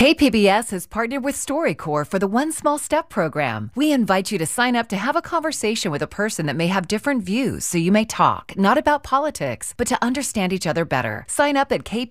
KPBS has partnered with StoryCorps for the One Small Step program. We invite you to sign up to have a conversation with a person that may have different views, so you may talk, not about politics, but to understand each other better. Sign up at